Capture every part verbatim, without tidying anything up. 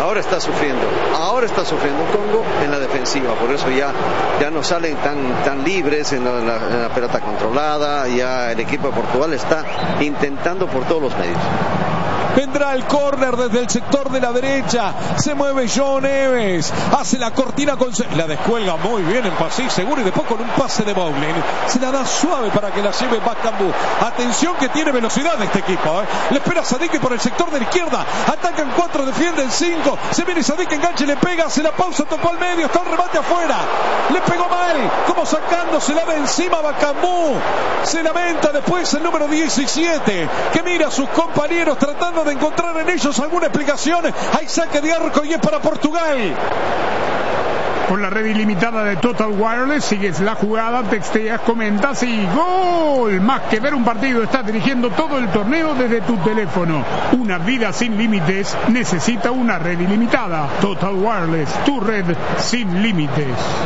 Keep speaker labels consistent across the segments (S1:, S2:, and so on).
S1: ahora está sufriendo, ahora está sufriendo Congo en la defensiva, por eso ya, ya no salen tan, tan libres en la, en, la, en la pelota controlada, ya el equipo de Portugal está intentando por todos los medios.
S2: Vendrá el córner desde el sector de la derecha. Se mueve João Neves. Hace la cortina con... La descuelga muy bien en Pasí, seguro. Y después con un pase de bowling. Se la da suave para que la lleve Bakambu. Atención que tiene velocidad este equipo. ¿eh? Le espera Sadik por el sector de la izquierda. Atacan cuatro, defienden cinco. Se viene Sadik, enganche, le pega. Hace la pausa, tocó al medio. Está el remate afuera. Le pegó mal. Como sacándosela de encima Bakambu. Se lamenta después el número diecisiete. Que mira a sus compañeros tratando de encontrar en ellos alguna explicación. Hay saque de arco y es para Portugal.
S3: Con la red ilimitada de Total Wireless sigues la jugada, texteas, comentas y ¡gol! Más que ver un partido, estás dirigiendo todo el torneo desde tu teléfono. Una vida sin límites necesita una red ilimitada. Total Wireless, tu red sin límites.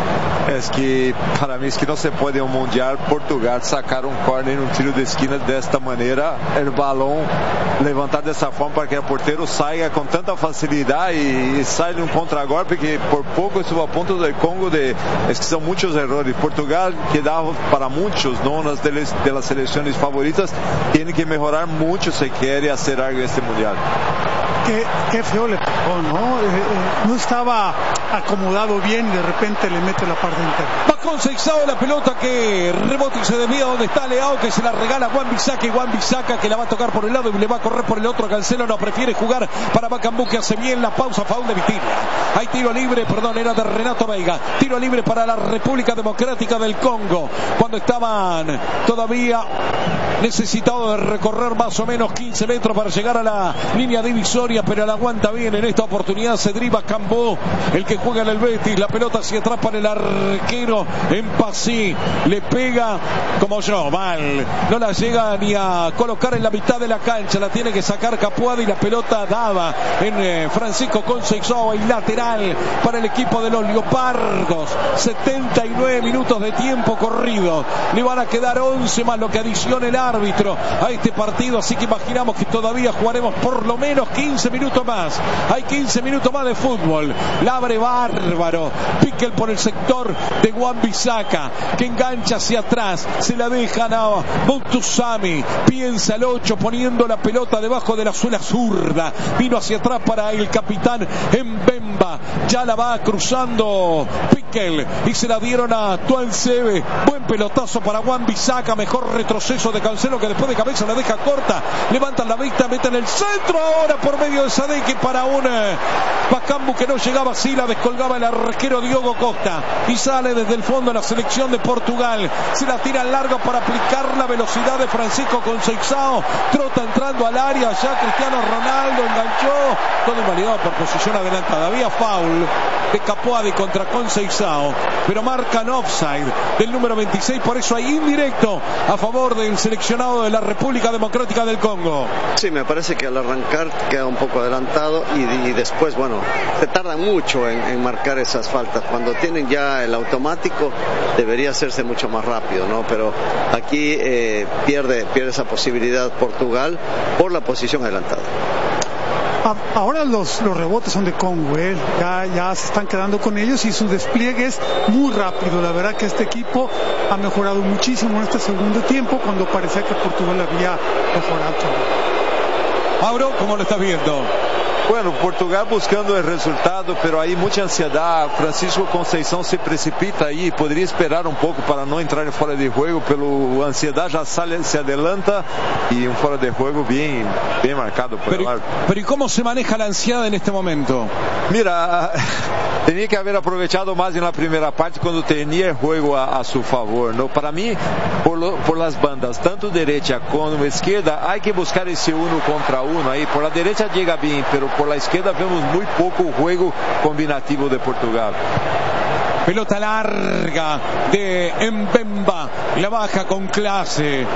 S4: Es que para mí es que no se puede un mundial Portugal sacar un córner en un tiro de esquina de esta manera, el balón levantar de esa forma para que el portero salga con tanta facilidad y, y sale un contragolpe que por poco estuvo a punto del Congo de... Es que son muchos errores. Portugal, que daba para muchos, ¿no? Una de las, de las selecciones favoritas, tiene que mejorar mucho si quiere hacer algo en este mundial.
S5: Qué, qué feo le pegó, ¿no? Eh, eh, no estaba acomodado bien y de repente le mete la parte interna.
S2: Va con Seixao la pelota que rebota y se desvía donde está Leao, que se la regala a Wan-Bissaka, y Wan-Bissaka que la va a tocar por el lado y le va a correr por el otro. Cancelo no, prefiere jugar para Bakambu, que hace bien la pausa, foul de Vitinha. Hay tiro libre, perdón, era de Renato Veiga. Tiro libre para la República Democrática del Congo, cuando estaban todavía necesitados de recorrer más o menos quince metros para llegar a la línea divisoria, pero la aguanta bien en esta oportunidad Cedric Bakambu, el que juega en el Betis. La pelota se atrapa en el arquero en Pasí, le pega como yo, mal, no la llega ni a colocar en la mitad de la cancha, la tiene que sacar Capuada y la pelota daba en eh, Francisco Conceição, y lateral para el equipo de los Leopardos. Setenta y nueve minutos de tiempo corrido, le van a quedar once más lo que adiciona el árbitro a este partido, así que imaginamos que todavía jugaremos por lo menos quince minutos más. Hay quince minutos más de fútbol. La abre bárbaro Piquel por el sector de Wan-Bissaka, que engancha hacia atrás, se la dejan a Boutuzami, piensa el ocho poniendo la pelota debajo de la suela zurda, vino hacia atrás para el capitán Mbemba, ya la va cruzando Piquel y se la dieron a Tuanzebe. Buen pelotazo para Wan-Bissaka, mejor retroceso de Cancelo, que después de cabeza la deja corta, levantan la vista, meten el centro ahora por medio de Sadek para un eh, Bakambu que no llegaba, así la descolgaba el arquero Diogo Costa y sale desde el fondo la selección de Portugal. Se la tira larga para aplicar la velocidad de Francisco Conceição, trota entrando al área, ya Cristiano Ronaldo enganchó, todo invalidado por posición adelantada. Había foul de Capuadi contra Conceição, pero marcan offside del número veintiséis, por eso hay indirecto a favor del seleccionado de la República Democrática del Congo.
S1: Sí, me parece que al arrancar queda un poco adelantado y, y después, bueno, se tardan mucho en, en marcar esas faltas. Cuando tienen ya el automático debería hacerse mucho más rápido, ¿no? Pero aquí eh, pierde, pierde esa posibilidad Portugal por la posición adelantada.
S5: Ahora los, los rebotes son de Congo, ¿eh? ya, ya se están quedando con ellos y su despliegue es muy rápido. La verdad que este equipo ha mejorado muchísimo en este segundo tiempo, cuando parecía que Portugal había mejorado.
S2: Mauro, ¿cómo lo estás viendo?
S4: Bueno, Portugal buscando el resultado, pero hay mucha ansiedad. Francisco Conceição se precipita ahí, podría esperar un poco para no entrar en fuera de juego, pero ansiedad ya sale, se adelanta y un fuera de juego bien, bien marcado por
S2: pero,
S4: el árbitro.
S2: Pero ¿y cómo se maneja la ansiedad en este momento?
S4: Mira, tenía que haber aprovechado más en la primera parte cuando tenía el juego a, a su favor, ¿no? Para mí, por, lo, por las bandas, tanto derecha como izquierda, hay que buscar ese uno contra uno ahí. Por la derecha llega bien, pero por la izquierda vemos muy poco juego combinativo de Portugal.
S2: Pelota larga de Mbemba, la baja con clase.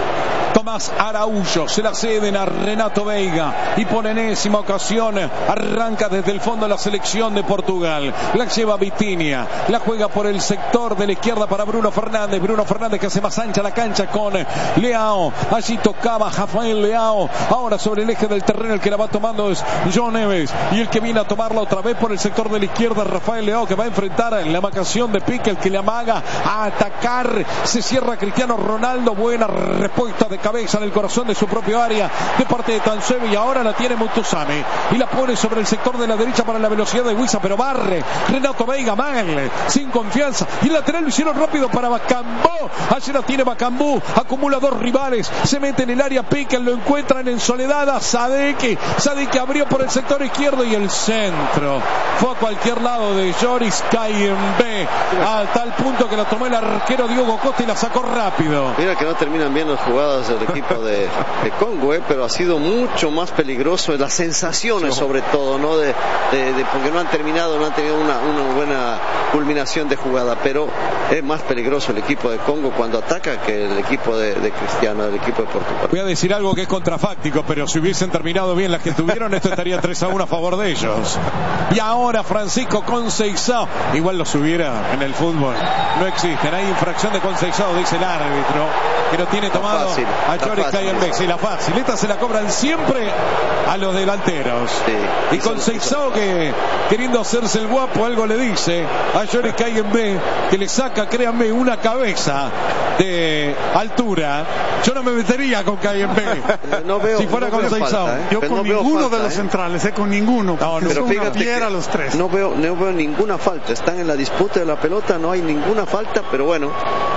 S2: Tomás Araújo, se la ceden a Renato Veiga y por enésima ocasión arranca desde el fondo la selección de Portugal. La lleva Vitinha, la juega por el sector de la izquierda para Bruno Fernández. Bruno Fernández que hace más ancha la cancha con Leao. Allí tocaba Rafael Leao. Ahora sobre el eje del terreno el que la va tomando es John Neves. Y el que viene a tomarla otra vez por el sector de la izquierda, Rafael Leao, que va a enfrentar la marcación de Pique, el que le amaga a atacar. Se cierra Cristiano Ronaldo. Buena respuesta de cabeza en el corazón de su propio área de parte de Tansebe. Y ahora la tiene Mutusami. Y la pone sobre el sector de la derecha para la velocidad de Huiza, pero barre Renato Veiga mal, sin confianza. Y el lateral lo hicieron rápido para Bacambú. Allí la tiene Bacambú. Acumula dos rivales. Se mete en el área Pique. Lo encuentran en soledad a Sadiki. Sadiki abrió por el sector izquierdo y el centro fue a cualquier lado de Joris Kayembe, a tal punto que la tomó el arquero Diogo Costa y la sacó rápido.
S1: Mira que no terminan bien las jugadas del equipo de, de Congo, eh, pero ha sido mucho más peligroso las sensaciones, sobre todo, ¿no? De, de, de porque no han terminado, no han tenido una, una buena culminación de jugada, pero es más peligroso el equipo de Congo cuando ataca que el equipo de, de Cristiano, el equipo de Portugal.
S2: Voy a decir algo que es contrafáctico, pero si hubiesen terminado bien las que tuvieron, esto estaría tres a uno a favor de ellos. Y ahora Francisco Conceição, igual los hubiera en el fútbol, no existen, hay infracción de Conceição, dice el árbitro, que lo tiene tomado fácil, a Joris Kayembe. Sí, la fácil, esta se la cobran siempre a los delanteros. Sí, y Conceição, que queriendo hacerse el guapo, algo le dice a Joris Kayembe, que le saca, créanme, una cabeza de altura. Yo no me metería con Kayembe
S1: no veo,
S2: si fuera
S1: no
S2: Conceição.
S5: Falta, ¿eh? Yo pero con no ninguno falta, de los ¿eh? centrales, eh, con ninguno.
S2: No, no,
S1: pero fíjate que
S5: a los tres.
S1: No veo, no veo ninguna falta. Están en la disputa de la pelota, no hay ninguna falta, pero bueno.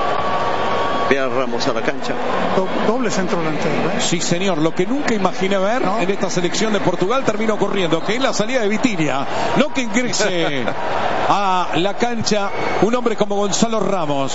S1: Vea Ramos a la cancha.
S5: Do, doble centro delantero, ¿eh?
S2: Sí, señor. Lo que nunca imaginé ver ¿no? en esta selección de Portugal terminó ocurriendo, que es la salida de Vitinha, no que ingrese a la cancha un hombre como Gonzalo Ramos.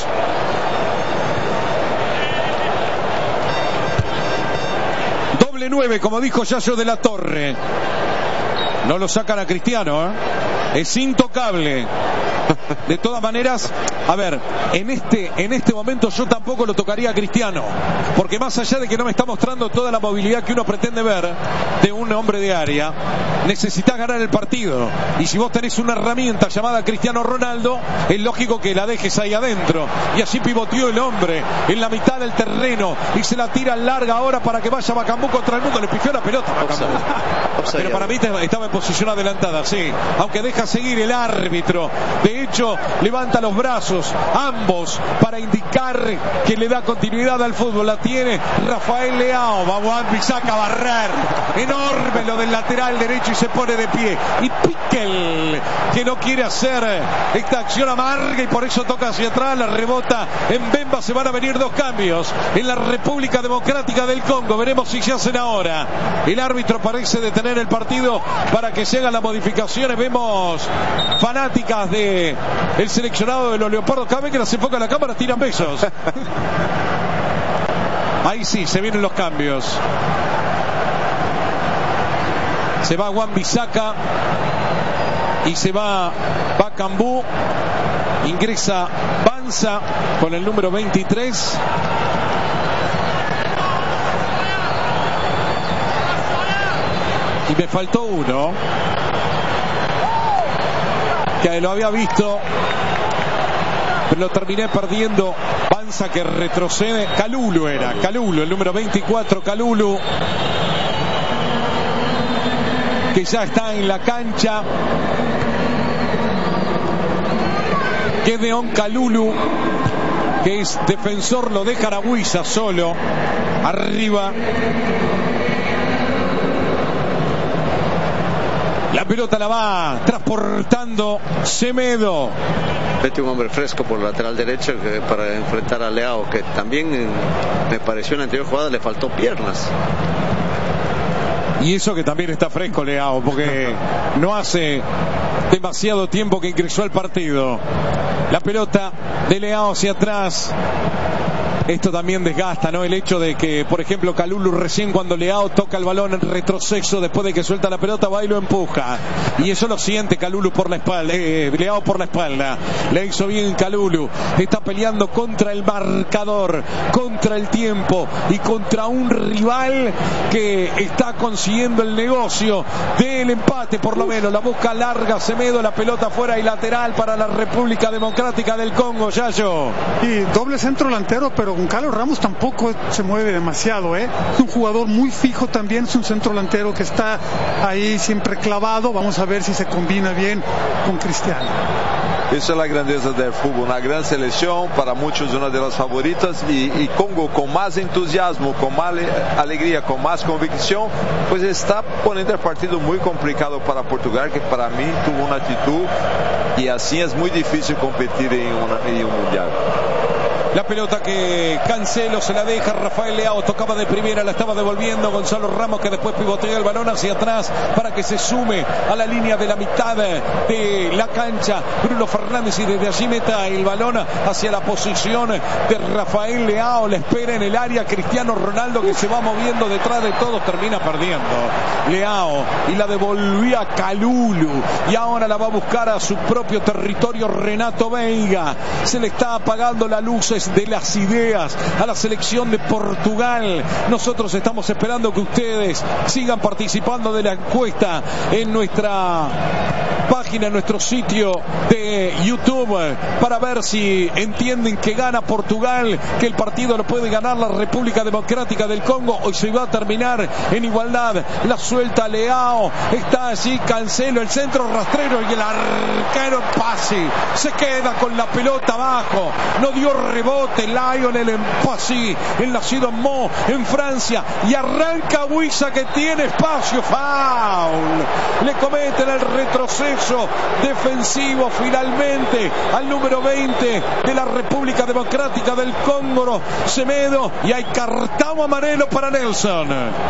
S2: Doble nueve, como dijo Yayo de la Torre. No lo sacan a Cristiano, ¿eh? Es intocable. De todas maneras, a ver, en este, en este momento yo tampoco lo tocaría a Cristiano, porque más allá de que no me está mostrando toda la movilidad que uno pretende ver de un hombre de área, necesitas ganar el partido, y si vos tenés una herramienta llamada Cristiano Ronaldo, es lógico que la dejes ahí adentro, y así pivoteó el hombre en la mitad del terreno, y se la tira larga ahora para que vaya Bacambú contra el mundo, le pifió la pelota Bacambú. Pero para mí estaba en posición adelantada, sí, aunque deja seguir el árbitro. De hecho, levanta los brazos, ambos, para indicar que le da continuidad al fútbol. La tiene Rafael Leao. Va Wan-Bissaka a barrer. Enorme lo del lateral derecho y se pone de pie. Y Piquel, que no quiere hacer esta acción amarga y por eso toca hacia atrás. La rebota en Bemba. Se van a venir dos cambios en la República Democrática del Congo. Veremos si se hacen ahora. El árbitro parece detener el partido para que se hagan las modificaciones. Vemos fanáticas de el seleccionado de los Leopardos. Cada vez que las enfoca la cámara tiran besos. Ahí sí, se vienen los cambios. Se va Wan-Bissaka y se va Bacambú. Ingresa Banza con el número veintitrés. Y me faltó uno que lo había visto, pero lo terminé perdiendo. Banza, que retrocede. Kalulu era, Kalulu, el número veinticuatro, Kalulu, que ya está en la cancha. Gedeon Kalulu, que es defensor, lo deja a Huiza solo arriba. La pelota la va transportando Semedo.
S1: Mete un hombre fresco por el lateral derecho que para enfrentar a Leao, que también me pareció en la anterior jugada le faltó piernas.
S2: Y eso que también está fresco Leao, porque no hace demasiado tiempo que ingresó al partido. La pelota de Leao hacia atrás esto también desgasta, ¿no? El hecho de que, por ejemplo, Kalulu recién cuando Leao toca el balón en retroceso, después de que suelta la pelota, va y lo empuja. Y eso lo siente Kalulu por la espalda, eh, Leao por la espalda. Le hizo bien Kalulu. Está peleando contra el marcador, contra el tiempo y contra un rival que está consiguiendo el negocio del empate, por lo menos. La busca larga Semedo, la pelota fuera y lateral para la República Democrática del Congo, Yayo.
S5: Y doble centro delantero, pero Goncalo Ramos tampoco se mueve demasiado, ¿eh? Es un jugador muy fijo también, es un centro delantero que está ahí siempre clavado. Vamos a ver si se combina bien con Cristiano.
S4: Esa es la grandeza del fútbol, una gran selección, para muchos una de las favoritas, y, y Congo con más entusiasmo, con más alegría, con más convicción, pues está poniendo el partido muy complicado para Portugal, que para mí tuvo una actitud, y así es muy difícil competir en, una, en un mundial.
S2: La pelota que Cancelo se la deja, Rafael Leao tocaba de primera, la estaba devolviendo Gonzalo Ramos, que después pivotea el balón hacia atrás para que se sume a la línea de la mitad de la cancha Bruno Fernández, y desde allí meta el balón hacia la posición de Rafael Leao. Le espera en el área Cristiano Ronaldo, que se va moviendo detrás de todos, termina perdiendo Leao y la devolvía a Kalulu, y ahora la va a buscar a su propio territorio Renato Veiga. Se le está apagando la luz de las ideas a la selección de Portugal. Nosotros estamos esperando que ustedes sigan participando de la encuesta en nuestra página, en nuestro sitio de YouTube, para ver si entienden que gana Portugal, que el partido lo puede ganar la República Democrática del Congo, o se va a terminar en igualdad. La suelta Leao, está allí Cancelo, el centro rastrero, y el arquero pase se queda con la pelota abajo, no dio rebote Lionel Mpassi, el nacido en Mo, en Francia, y arranca Buisa, que tiene espacio. Foul, le cometen el retroceso defensivo finalmente al número veinte de la República Democrática del Congo, Semedo, y hay cartón amarelo para Nelson.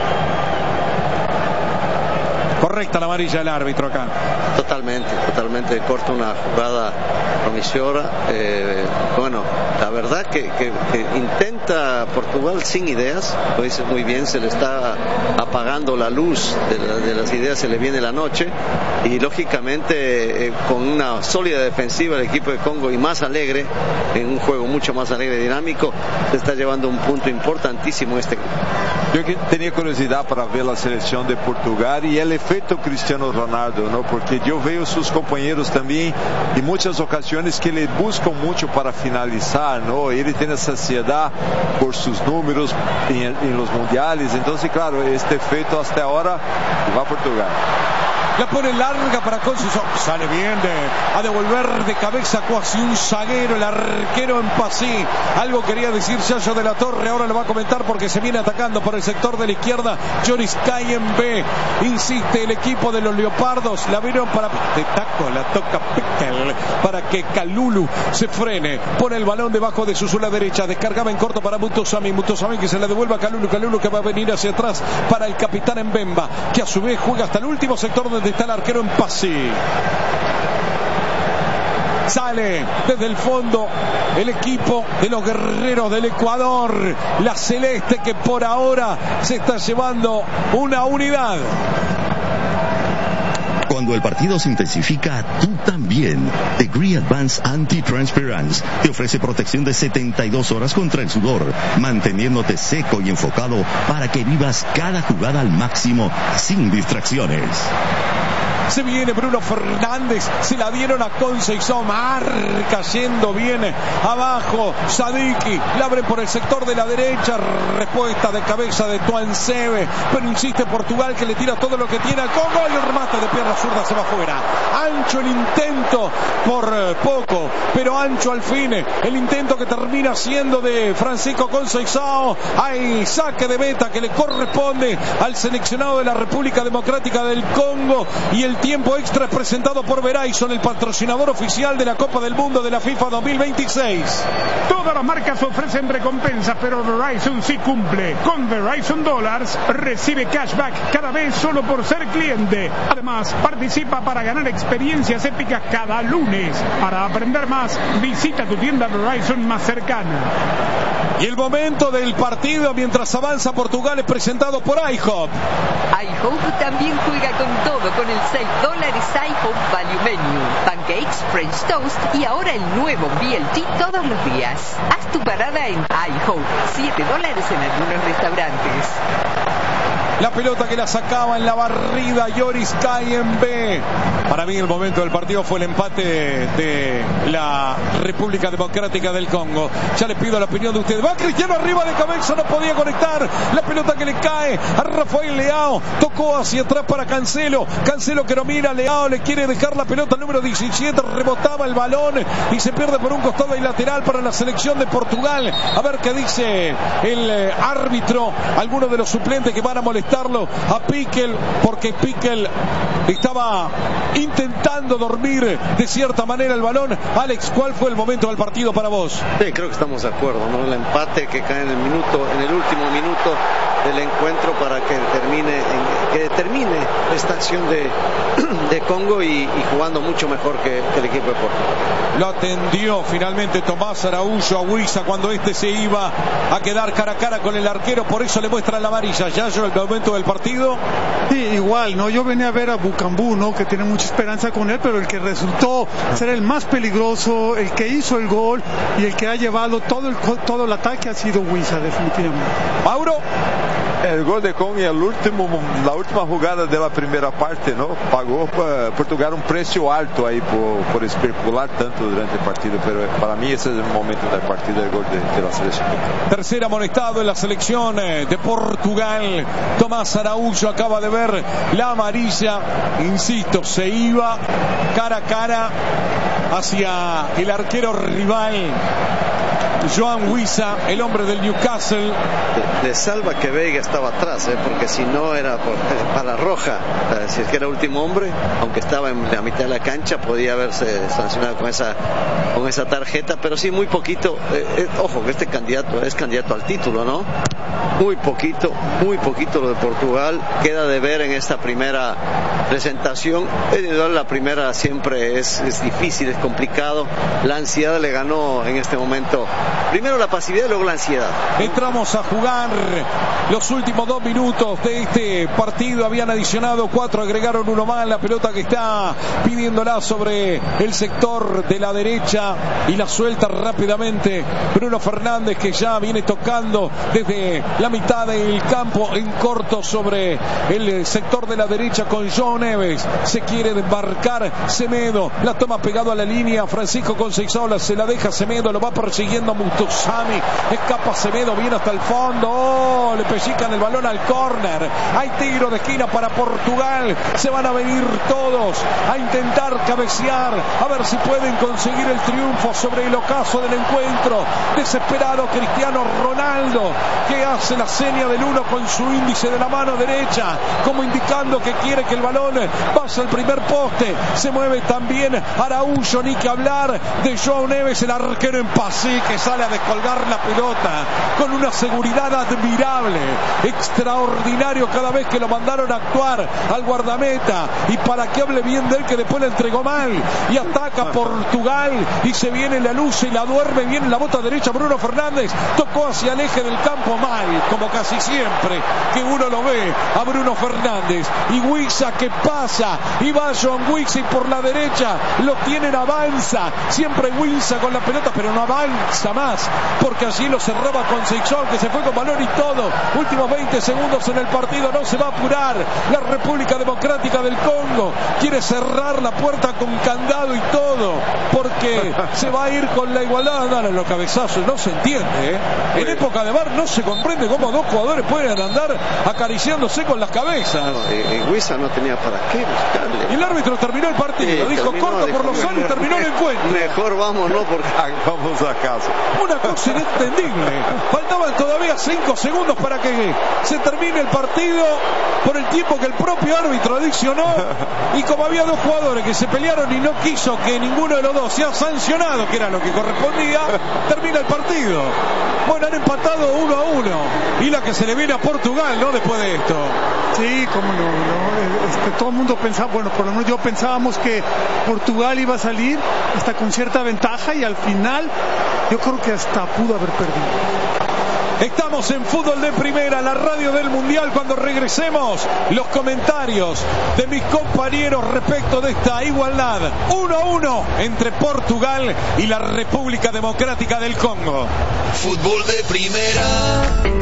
S2: Correcta la amarilla del árbitro acá.
S1: Totalmente, totalmente corta una jugada promisoria. Eh, bueno, la verdad que, que, que intenta Portugal sin ideas, lo dice muy bien, se le está apagando la luz de, la, de las ideas, se le viene la noche, y lógicamente eh, con una sólida defensiva el equipo de Congo, y más alegre, en un juego mucho más alegre y dinámico, se está llevando un punto importantísimo este grupo.
S4: Yo tenía curiosidad para ver la selección de Portugal y el efecto Cristiano Ronaldo, ¿no? Porque yo veo sus compañeros también en muchas ocasiones que le buscan mucho para finalizar, ¿no? Él tiene esa ansiedad por sus números en, en los mundiales. Entonces, claro, este efecto hasta ahora va a Portugal.
S2: La pone larga para Consuso, sale bien de, a devolver de cabeza casi un zaguero, el arquero en Pasí. Algo quería decir Yayo de la Torre, ahora lo va a comentar porque se viene atacando por el sector de la izquierda Joris Kayembe. Insiste el equipo de los Leopardos, la vieron para de taco, la toca Pickel para que Kalulu se frene, pone el balón debajo de su suela derecha, descargaba en corto para Mutosami, Mutosami que se le devuelve a Kalulu, Kalulu que va a venir hacia atrás para el capitán Mbemba, que a su vez juega hasta el último sector donde está el arquero en Pasí. Sale desde el fondo el equipo de los guerreros del Ecuador, la celeste, que por ahora se está llevando una unidad.
S6: Cuando el partido se intensifica, tú también. Degree Advanced Anti-Transpirance te ofrece protección de setenta y dos horas contra el sudor, manteniéndote seco y enfocado para que vivas cada jugada al máximo, sin distracciones.
S2: Se viene Bruno Fernández, se la dieron a Conceição, marca yendo bien abajo Sadiki, la abren por el sector de la derecha, respuesta de cabeza de Tuansebe, pero insiste Portugal, que le tira todo lo que tiene al Congo, y el remate de pierna zurda se va fuera. Ancho el intento por poco, pero ancho al fin el intento, que termina siendo de Francisco Conceição. Hay saque de meta que le corresponde al seleccionado de la República Democrática del Congo, y el tiempo extra es presentado por Verizon, el patrocinador oficial de la Copa del Mundo de la FIFA dos mil veintiséis.
S3: Todas las marcas ofrecen recompensas, pero Verizon sí cumple. Con Verizon Dollars recibe cashback cada vez solo por ser cliente. Además, participa para ganar experiencias épicas cada lunes. Para aprender más, visita tu tienda Verizon más cercana.
S2: Y el momento del partido mientras avanza Portugal es presentado por iHop.
S7: iHop también juega con todo con el seis dólares iHop Value Menu, pancakes, French toast y ahora el nuevo B L T todos los días. Haz tu parada en iHop, siete dólares en algunos restaurantes.
S2: La pelota que la sacaba en la barrida Yoris cae en B. Para mí el momento del partido fue el empate de la República Democrática del Congo. Ya les pido la opinión de ustedes. Va Cristiano arriba de cabeza, no podía conectar. La pelota que le cae a Rafael Leao. Tocó hacia atrás para Cancelo. Cancelo que no mira, Leao le quiere dejar la pelota al número diecisiete. Rebotaba el balón y se pierde por un costado y lateral para la selección de Portugal. A ver qué dice el árbitro. Algunos de los suplentes que van a molestar a Piquel, porque Piquel estaba intentando dormir de cierta manera el balón. Alex, ¿cuál fue el momento del partido para vos?
S1: Sí, creo que estamos de acuerdo, ¿no? El empate que cae en el minuto, en el último minuto del encuentro para que termine, que determine esta acción de, de Congo y, y jugando mucho mejor que, que el equipo de Portugal.
S2: Lo atendió finalmente Tomás Araújo a Huiza cuando este se iba a quedar cara a cara con el arquero, por eso le muestra la amarilla. Ya yo el momento del partido.
S5: Sí, igual, ¿no? Yo venía a ver a Bucambú, ¿no? Que tiene mucha esperanza con él, pero el que resultó ser el más peligroso, el que hizo el gol y el que ha llevado todo el, todo el ataque ha sido Huiza, definitivamente.
S2: Mauro.
S4: El gol de Congo y el último, la última jugada de la primera parte, ¿no? Pagó para Portugal un precio alto ahí por, por especular tanto durante el partido, pero para mí ese es el momento del partido, el gol de, de la selección.
S2: Tercer amonestado en la selección de Portugal. Tomás Araújo acaba de ver la amarilla, insisto, se iba cara a cara hacia el arquero rival. Joan Huiza, el hombre del Newcastle.
S1: Le salva que Veiga estaba atrás, ¿eh? Porque si no era por, para roja, es decir, que era último hombre, aunque estaba en la mitad de la cancha, podía haberse sancionado con esa, con esa tarjeta, pero sí muy poquito. Eh, eh, ojo, que este candidato es candidato al título, ¿no? Muy poquito, muy poquito lo de Portugal. Queda de ver en esta primera presentación. La primera siempre es, es difícil, es complicado. La ansiedad le ganó en este momento. Primero la pasividad y luego la ansiedad.
S2: Entramos a jugar los últimos dos minutos de este partido. Habían adicionado cuatro, agregaron uno más. La pelota que está pidiéndola sobre el sector de la derecha y la suelta rápidamente Bruno Fernández, que ya viene tocando desde la mitad del campo en corto sobre el sector de la derecha con João Neves. Se quiere embarcar Semedo, la toma pegado a la línea. Francisco Conceição se la deja Semedo, lo va persiguiendo Mutusami, escapa Semedo, viene hasta el fondo. Oh, le pellizcan el balón al córner. Hay tiro de esquina para Portugal. Se van a venir todos a intentar cabecear, a ver si pueden conseguir el triunfo sobre el ocaso del encuentro. Desesperado Cristiano Ronaldo, que hace la seña del uno con su índice de la mano derecha, como indicando que quiere que el balón vaya al primer poste. Se mueve también Araújo, ni que hablar de João Neves, el arquero en pase, que sale a descolgar la pelota con una seguridad admirable, extraordinario cada vez que lo mandaron a actuar al guardameta, y para que hable bien de él, que después le entregó mal y ataca Portugal y se viene la luz y la duerme bien en la bota derecha. Bruno Fernández tocó hacia el eje del campo mal, como casi siempre que uno lo ve a Bruno Fernández. Y Huiza que pasa y va Joan Huiza y por la derecha lo tienen, avanza siempre Huiza con la pelota, pero no avanza más porque allí lo cerraba Conceição, que se fue con valor y todo. Últimos veinte segundos en el partido, no se va a apurar la República Democrática del Congo, quiere cerrar la puerta con candado y todo porque se va a ir con la igualdad. Andar a los cabezazos, no se entiende, ¿eh? En época de V A R no se comprende cómo dos jugadores pueden andar acariciándose con las cabezas.
S1: No, y Huiza no tenía para qué buscarle.
S2: Y el árbitro terminó el partido, sí, dijo terminó, corto dijo, por los años y terminó el encuentro.
S1: Mejor vamos, no, porque
S4: vamos a casa.
S2: Una cosa inentendible. Faltaban todavía cinco segundos para que se termine el partido, por el tiempo que el propio árbitro adicionó, y como había dos jugadores que se pelearon y no quiso que ninguno de los dos sea sancionado, que era lo que correspondía, termina el partido. Bueno, han empatado uno a uno, y la que se le viene a Portugal, ¿no? Después de esto.
S5: Sí, cómo no, no. Este, todo el mundo pensaba, bueno, por lo menos yo pensábamos que Portugal iba a salir hasta con cierta ventaja, y al final yo creo que hasta pudo haber perdido.
S2: Estamos en Fútbol de Primera, la radio del Mundial. Cuando regresemos, los comentarios de mis compañeros respecto de esta igualdad uno a uno entre Portugal y la República Democrática del Congo.
S8: Fútbol de Primera.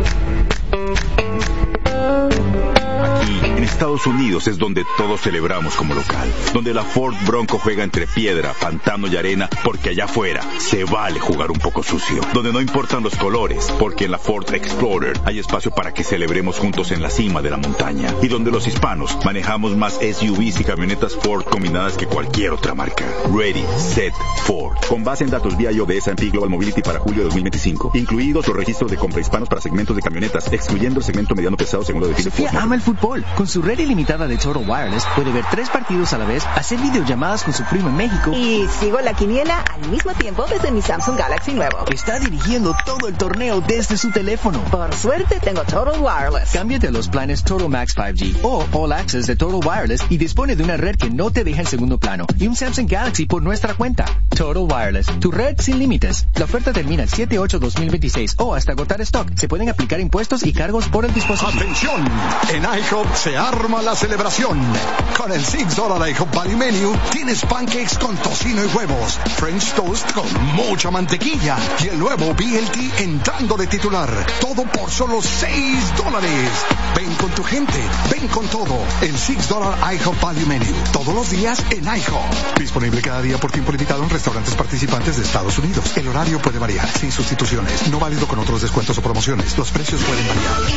S9: Aquí, en Estados Unidos, es donde todos celebramos como local, donde la Ford Bronco juega entre piedra, pantano y arena, porque allá afuera se vale jugar un poco sucio, donde no importan los colores, porque en la Ford Explorer hay espacio para que celebremos juntos en la cima de la montaña, y donde los hispanos manejamos más S U Vs y camionetas Ford combinadas que cualquier otra marca. Ready, Set, Ford. Con base en datos V I O de S and P Global Mobility para julio de dos mil veinticinco, incluidos los registros de compra hispanos para segmentos de camionetas, excluyendo el segmento mediano pesado según lo define Ford.
S10: Sofía ama el fútbol. Con su red ilimitada de Total Wireless puede ver tres partidos a la vez, hacer videollamadas con su primo en México.
S11: Y sigo la quiniela al mismo tiempo desde mi Samsung Galaxy nuevo.
S10: Está dirigiendo todo el torneo desde su teléfono.
S11: Por suerte tengo Total Wireless.
S10: Cámbiate a los planes Total Max cinco G o All Access de Total Wireless y dispone de una red que no te deja en segundo plano y un Samsung Galaxy por nuestra cuenta. Total Wireless, tu red sin límites. La oferta termina el siete ocho dos mil veintiséis o hasta agotar stock. Se pueden aplicar impuestos y cargos por el dispositivo.
S12: ¡Atención! En IHOP se arma la celebración. Con el seis dólares IHOP Value Menu tienes pancakes con tocino y huevos, French toast con mucha mantequilla y el nuevo B L T entrando de titular. Todo por solo seis dólares. Ven con tu gente, ven con todo. El seis dólares IHOP Value Menu. Todos los días en IHOP. Disponible cada día por tiempo limitado en restaurantes participantes de Estados Unidos. El horario puede variar, sin sustituciones. No válido con otros descuentos o promociones. Los precios pueden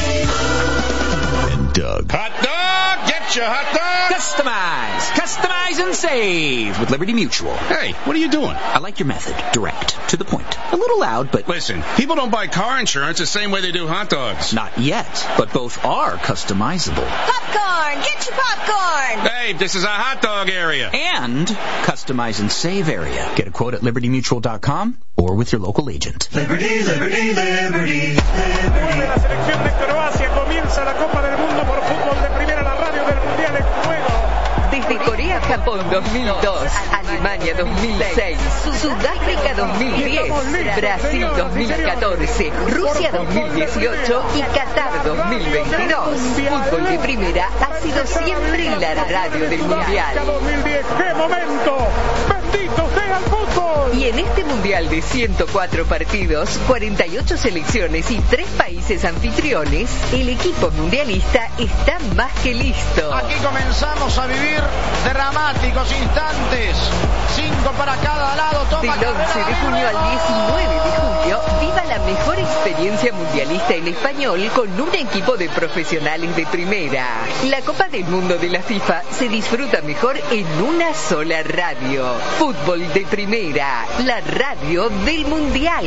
S12: variar.
S6: Doug.
S13: Hot dog! Get your hot dog!
S14: Customize! Customize and save with Liberty Mutual.
S13: Hey, what are you doing?
S14: I like your method. Direct. To the point. A little loud, but...
S13: Listen, people don't buy car insurance the same way they do hot dogs.
S14: Not yet, but both are customizable.
S11: Popcorn! Get your popcorn!
S13: Hey, this is a hot dog area.
S14: And customize and save area. Get a quote at liberty mutual dot com or with your local agent.
S8: Liberty, Liberty, Liberty, Liberty.
S15: Vuelve la selección de Croacia, comienza la Copa del Mundo por Fútbol de Primera, la radio del Mundial en juego.
S7: Desde Corea, Japón dos mil dos, Alemania dos mil seis, Sudáfrica dos mil diez, Brasil dos mil catorce, Rusia dos mil dieciocho y Qatar dos mil veintidós. Fútbol de Primera ha sido siempre la radio del Mundial.
S15: dos mil diez, ¡qué momento! ¡Bendito sea el fútbol!
S7: Y en este Mundial de ciento cuatro partidos, cuarenta y ocho selecciones y tres países anfitriones, el equipo mundialista está más que listo.
S16: Aquí comenzamos a vivir dramáticos instantes. Cinco para cada lado. Toma
S7: Del once de junio al diecinueve de julio, viva la mejor experiencia mundialista en español con un equipo de profesionales de primera. La Copa del Mundo de la FIFA se disfruta mejor en una sola radio. Fútbol de Primera, la radio del Mundial.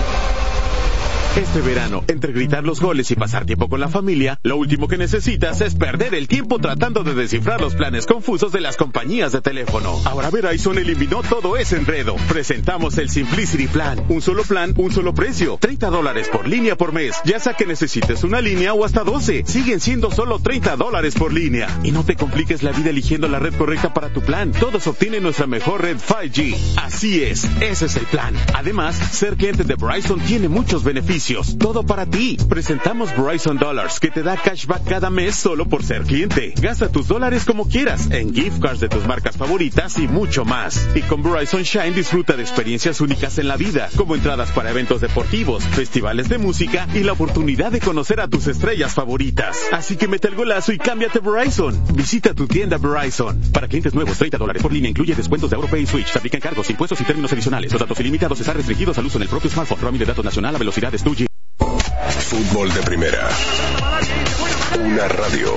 S17: Este verano, entre gritar los goles y pasar tiempo con la familia, lo último que necesitas es perder el tiempo tratando de descifrar los planes confusos de las compañías de teléfono. Ahora Verizon eliminó todo ese enredo. Presentamos el Simplicity Plan. Un solo plan, un solo precio. treinta dólares por línea por mes. Ya sea que necesites una línea o hasta doce. Siguen siendo solo treinta dólares por línea. Y no te compliques la vida eligiendo la red correcta para tu plan. Todos obtienen nuestra mejor red cinco G. Así es, ese es el plan. Además, ser cliente de Verizon tiene muchos beneficios. Todo para ti. Presentamos Verizon Dollars, que te da cashback cada mes solo por ser cliente. Gasta tus dólares como quieras, en gift cards de tus marcas favoritas y mucho más. Y con Verizon Shine disfruta de experiencias únicas en la vida, como entradas para eventos deportivos, festivales de música y la oportunidad de conocer a tus estrellas favoritas. Así que mete el golazo y cámbiate Verizon. Visita tu tienda Verizon. Para clientes nuevos, treinta dólares por línea incluye descuentos de AuroPay y Switch. Se aplican cargos, impuestos y términos adicionales. Los datos ilimitados están restringidos al uso en el propio smartphone. Roaming de datos nacional a velocidades dos G.
S18: Fútbol de Primera. Una radio.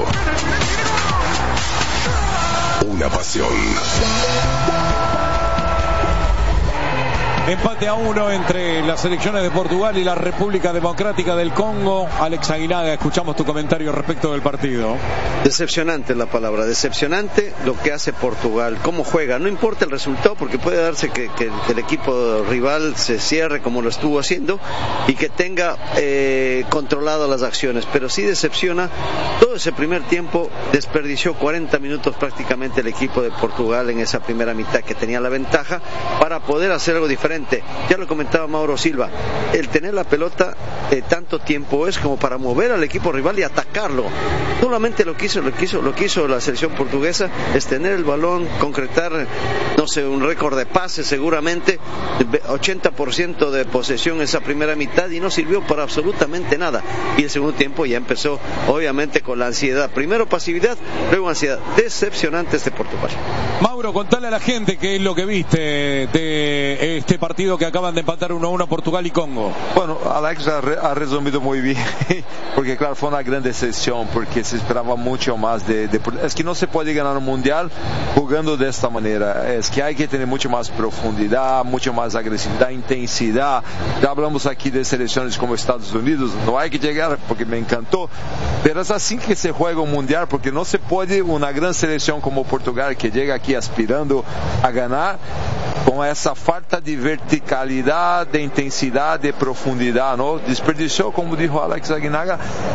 S18: Una pasión.
S2: Empate a uno entre las selecciones de Portugal y la República Democrática del Congo. Alex Aguinaga, escuchamos tu comentario respecto del partido.
S1: Decepcionante la palabra, decepcionante lo que hace Portugal, cómo juega, no importa el resultado porque puede darse que, que, que el equipo rival se cierre como lo estuvo haciendo y que tenga eh, controlado las acciones, pero sí decepciona todo todo ese primer tiempo desperdició cuarenta minutos prácticamente el equipo de Portugal en esa primera mitad que tenía la ventaja para poder hacer algo diferente. Ya lo comentaba Mauro Silva, el tener la pelota eh, tanto tiempo es como para mover al equipo rival y atacarlo. Solamente lo que hizo, lo que hizo, lo que hizo la selección portuguesa es tener el balón, concretar, no sé, un récord de pases seguramente, ochenta por ciento de posesión esa primera mitad y no sirvió para absolutamente nada. Y el segundo tiempo ya empezó obviamente con la ansiedad, primero pasividad, luego ansiedad. Decepcionante este Portugal.
S2: Mauro, contale a la gente qué es lo que viste de este partido que acaban de empatar uno a uno Portugal y Congo.
S4: Bueno, Alex ha, re, ha resumido muy bien, porque claro, fue una gran decepción, porque se esperaba mucho más de, de... Es que no se puede ganar un mundial jugando de esta manera, es que hay que tener mucho más profundidad, mucho más agresividad, intensidad. Ya hablamos aquí de selecciones como Estados Unidos, no hay que llegar, porque me encantó, pero es así que se juega un mundial, porque no se puede una gran selección como Portugal que llega aquí aspirando a ganar con esa falta de verticalidad, de intensidad, de profundidad, ¿no? Desperdició, como dijo Alex Aguinaga,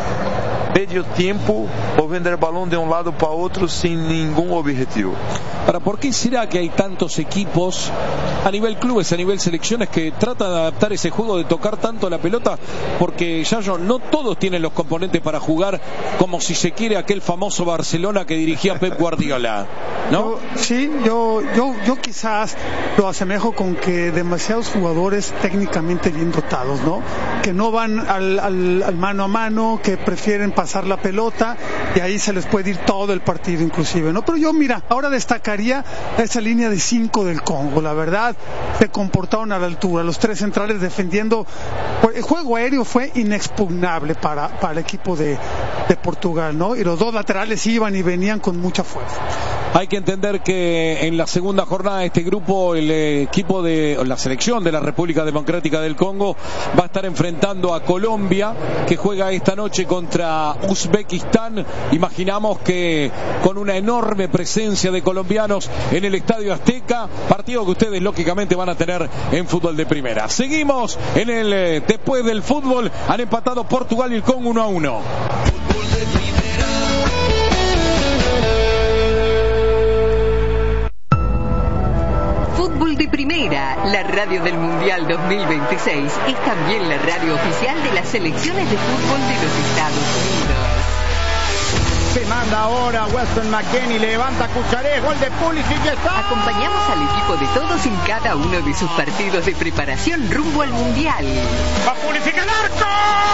S4: medio tiempo moviendo el balón de un lado para otro sin ningún objetivo.
S2: Ahora, ¿por qué será que hay tantos equipos a nivel clubes, a nivel selecciones que tratan de adaptar ese juego de tocar tanto la pelota? Porque ya yo, no todos tienen los componentes para jugar como si se quiere aquel famoso Barcelona que dirigía Pep Guardiola, ¿no?
S5: Yo, sí, yo, yo, yo quizás lo asemejo con que demasiados jugadores técnicamente bien dotados, ¿no? Que no van al, al, al mano a mano, que prefieren pasar la pelota y ahí se les puede ir todo el partido inclusive, ¿no? Pero yo, mira, ahora destacaría esa línea de cinco del Congo, la verdad, se comportaron a la altura, los tres centrales defendiendo, el juego aéreo fue inexpugnable para, para el equipo de, de Portugal, ¿no? Y los dos laterales iban y venían con mucha fuerza.
S2: Hay que entender que en la segunda jornada de este grupo el equipo de la selección de la República Democrática del Congo va a estar enfrentando a Colombia, que juega esta noche contra Uzbekistán. Imaginamos que con una enorme presencia de colombianos en el Estadio Azteca, partido que ustedes lógicamente van a tener en fútbol de primera. Seguimos en el después del fútbol, han empatado Portugal y el Congo uno a uno.
S8: Fútbol de primera.
S7: Fútbol de Primera, la radio del Mundial dos mil veintiséis, es también la radio oficial de las selecciones de fútbol de los Estados Unidos.
S16: Se manda ahora Weston McKennie, levanta Cucharé, gol de Pulisic, ya está.
S7: Acompañamos al equipo de todos en cada uno de sus partidos de preparación rumbo al Mundial.
S15: ¡Va Pulisic al arco!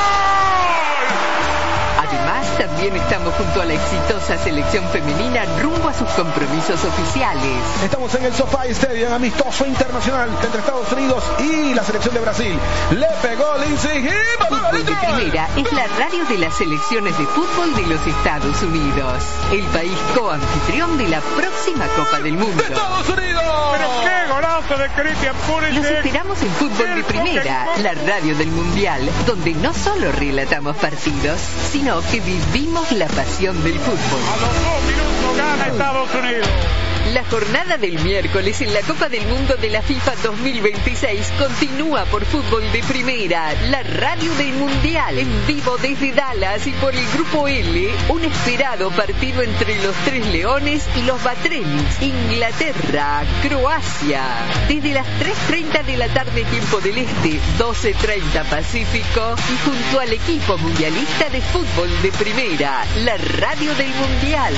S7: Además, también estamos junto a la exitosa selección femenina rumbo a sus compromisos oficiales.
S19: Estamos en el SoFi Stadium, amistoso internacional entre Estados Unidos y la selección de Brasil. Le pegó Lindsay y
S7: Fútbol de Primera es la radio de las selecciones de fútbol de los Estados Unidos, el país coanfitrión de la próxima Copa del Mundo.
S19: ¡Estados Unidos!
S15: ¡Pero qué golazo de Christian Pulisic!
S7: Los esperamos en Fútbol de Primera, la radio del Mundial, donde no solo relatamos partidos, sino que vivimos la pasión del fútbol.
S15: A los dos minutos gana Estados Unidos.
S7: La jornada del miércoles en la Copa del Mundo de la FIFA dos mil veintiséis continúa por Fútbol de Primera, la radio del Mundial, en vivo desde Dallas y por el Grupo L, un esperado partido entre los Tres Leones y los Batrenis, Inglaterra, Croacia. Desde las tres treinta de la tarde tiempo del Este, doce treinta Pacífico, y junto al equipo mundialista de Fútbol de Primera, la radio del Mundial.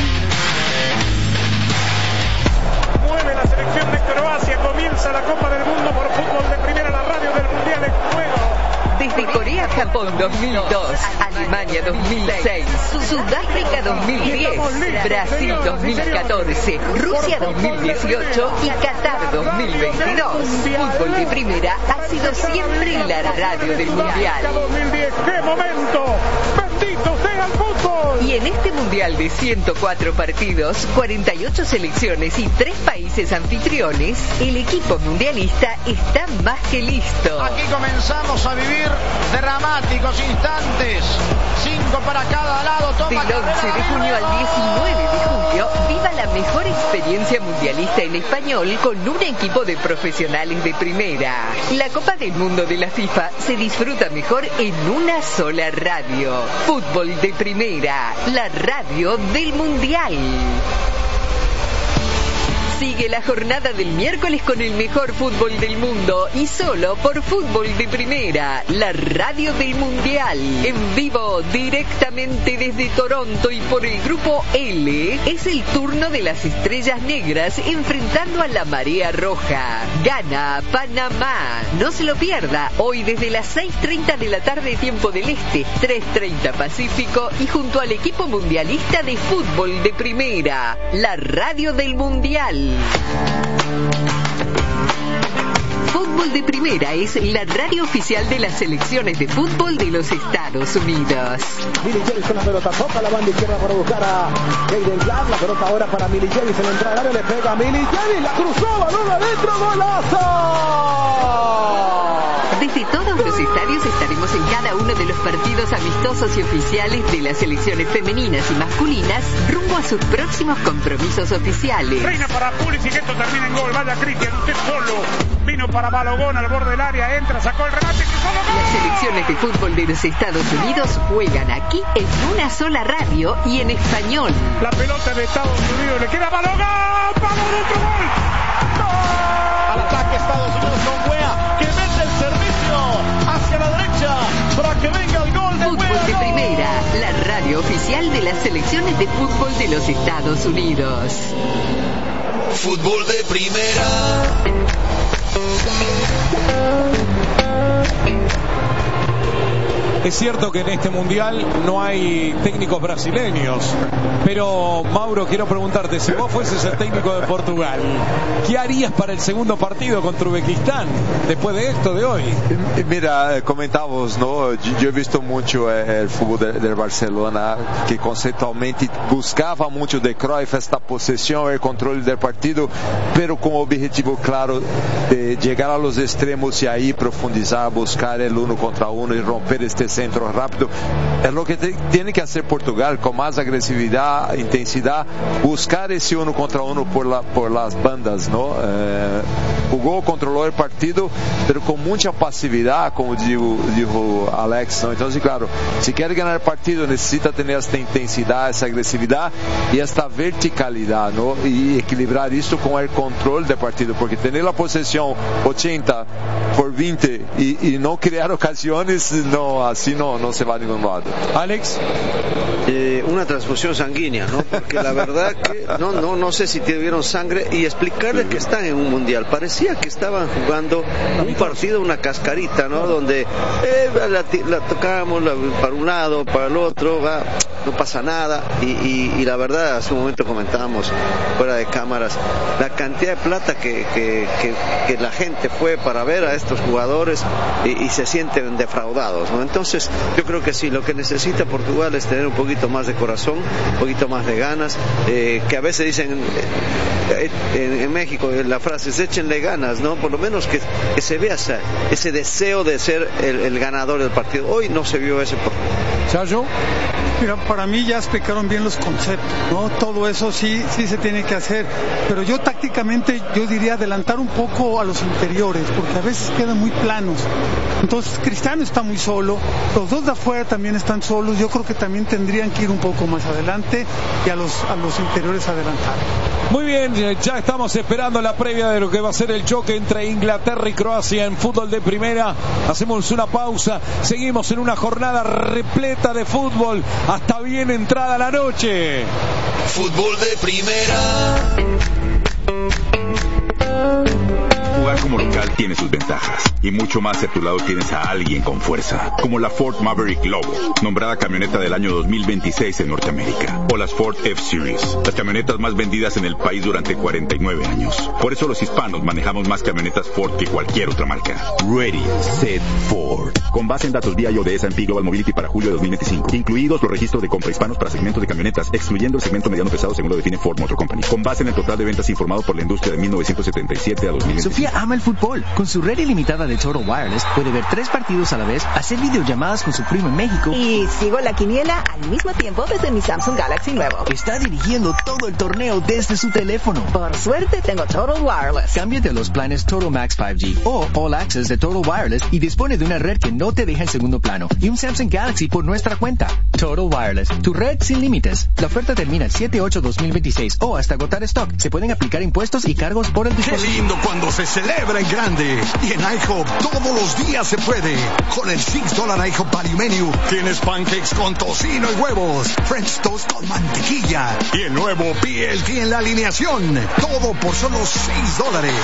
S15: Mueve la selección de Croacia, comienza la Copa del Mundo por Fútbol de Primera, la radio del Mundial en juego.
S7: Desde Corea-Japón dos mil dos, Alemania dos mil seis, Sudáfrica dos mil diez, Brasil dos mil catorce, Rusia dos mil dieciocho y Qatar dos mil veintidós. Fútbol de Primera ha sido siempre la radio del Mundial.
S15: dos mil diez, ¡qué momento! ¡Bendito sea el fútbol!
S7: Y en este Mundial de ciento cuatro partidos, cuarenta y ocho selecciones y tres países anfitriones, el equipo mundialista está más que listo.
S16: Aquí comenzamos a vivir dramáticos instantes. Cinco para cada lado. Toma
S7: Del once de junio al diecinueve de julio, viva la mejor experiencia mundialista en español con un equipo de profesionales de primera. La Copa del Mundo de la FIFA se disfruta mejor en una sola radio. Fútbol de de Primera, la radio del Mundial. Sigue la jornada del miércoles con el mejor fútbol del mundo y solo por Fútbol de Primera, la radio del Mundial. En vivo, directamente desde Toronto y por el Grupo L, es el turno de las Estrellas Negras enfrentando a la Marea Roja. Gana Panamá. No se lo pierda, hoy desde las seis treinta de la tarde tiempo del Este, tres treinta Pacífico y junto al equipo mundialista de Fútbol de Primera, la radio del Mundial. Fútbol de Primera es la radio oficial de las selecciones de fútbol de los Estados Unidos.
S19: Millie Javis con la pelota, toca la banda izquierda para buscar a Jaden Glass, la pelota ahora para Millie Javis en la entrada del área, le pega a Millie Javis, la cruzó, balón adentro, golazo.
S7: Desde todos los estadios estaremos en cada uno de los partidos amistosos y oficiales de las selecciones femeninas y masculinas rumbo a sus próximos compromisos oficiales.
S15: Reina para Pulisic, esto termina en gol, vaya Cristian, usted solo. Vino para Balogón al borde del área, entra, sacó el remate.
S7: Las selecciones de fútbol de los Estados Unidos juegan aquí en una sola radio y en español.
S15: La pelota de Estados Unidos le queda a Balogón. ¡Vamos, otro gol!
S16: Al ataque Estados Unidos con Wea, que mete el servicio hacia la derecha para que venga el gol de
S7: Fútbol
S16: Wea.
S7: de Primera, la radio oficial de las selecciones de fútbol de los Estados Unidos.
S8: Fútbol de Primera.
S2: Es cierto que en este mundial no hay técnicos brasileños, pero Mauro, quiero preguntarte, si vos fueses el técnico de Portugal, ¿qué harías para el segundo partido contra Uzbekistán después de esto de hoy?
S4: Mira, comentábamos, ¿no? Yo he visto mucho el fútbol de, de Barcelona, que conceptualmente buscaba mucho de Cruyff esta posesión, el control del partido, pero con objetivo claro de llegar a los extremos y ahí profundizar, buscar el uno contra uno y romper este centro rápido. Es lo que te, tiene que hacer Portugal, con más agresividad, intensidad, buscar ese uno contra uno por, la, por las bandas, ¿no? Eh, jugó, controló el partido, pero con mucha pasividad, como dijo, dijo Alex, ¿no? Entonces, claro, si quiere ganar el partido necesita tener esta intensidad, esa agresividad y esta verticalidad, ¿no? Y equilibrar eso con el control del partido, porque tener la posesión ochenta por veinte y, y no crear ocasiones, no, así no, no se va a ningún lado.
S2: Alex,
S1: eh, una transfusión sanguínea, ¿no? Porque la verdad que no, no, no sé si tuvieron sangre y explicarles que están en un mundial. Parecía que estaban jugando un partido, una cascarita, ¿no? Donde eh, la, la tocamos la, para un lado, para el otro, va, no pasa nada. Y, y, y la verdad, hace un momento comentábamos fuera de cámaras la cantidad de plata que, que, que, que la gente fue para ver a estos jugadores y, y se sienten defraudados, ¿no? Entonces, yo creo que sí, lo que necesita Portugal es tener un poquito más de corazón, un poquito más de ganas, eh, que a veces dicen eh, en, en México la frase es échenle ganas, ¿no? Por lo menos que, que se vea esa, ese deseo de ser el, el ganador del partido. Hoy no se vio ese.
S2: ¿Chayo?
S5: Mira, para mí ya explicaron bien los conceptos, ¿no? Todo eso sí, sí se tiene que hacer, pero yo tácticamente yo diría adelantar un poco a los interiores, porque a veces quedan muy planos. Entonces Cristiano está muy solo, los dos de afuera también están solos, yo creo que también tendrían que ir un poco más adelante y a los, a los interiores adelantar.
S2: Muy bien, ya estamos esperando la previa de lo que va a ser el choque entre Inglaterra y Croacia en Fútbol de Primera. Hacemos una pausa, seguimos en una jornada repleta de fútbol hasta bien entrada la noche.
S8: Fútbol de Primera.
S9: Jugar como local tiene sus ventajas y mucho más si a tu lado tienes a alguien con fuerza, como la Ford Maverick Lobo, nombrada camioneta del año dos mil veintiséis en Norteamérica, o las Ford F-Series, las camionetas más vendidas en el país durante cuarenta y nueve años. Por eso los hispanos manejamos más camionetas Ford que cualquier otra marca. Ready, Set, Ford. Con base en datos V I O de S and P Global Mobility para julio de dos mil veinticinco, incluidos los registros de compra hispanos para segmentos de camionetas, excluyendo el segmento mediano pesado según lo define Ford Motor Company. Con base en el total de ventas informado por la industria de mil novecientos setenta y siete a dos mil veinticinco.
S10: Sofía ama el fútbol. Con su red ilimitada de de Total Wireless puede ver tres partidos a la vez, hacer videollamadas con su primo en México
S11: y sigo la quiniela al mismo tiempo desde mi Samsung Galaxy nuevo.
S10: Está dirigiendo todo el torneo desde su teléfono.
S11: Por suerte tengo Total Wireless.
S10: Cámbiate a los planes Total Max cinco G o All Access de Total Wireless y dispone de una red que no te deja en segundo plano y un Samsung Galaxy por nuestra cuenta. Total Wireless, tu red sin límites. La oferta termina el siete ocho dos mil veintiséis o hasta agotar stock. Se pueden aplicar impuestos y cargos por el dispositivo.
S12: ¡Qué lindo cuando se celebra en grande! Y en IHOP todos los días se puede. Con el seis dólares IHOP Value Menu tienes pancakes con tocino y huevos, French toast con mantequilla y el nuevo B L T en la alineación. Todo por solo seis dólares.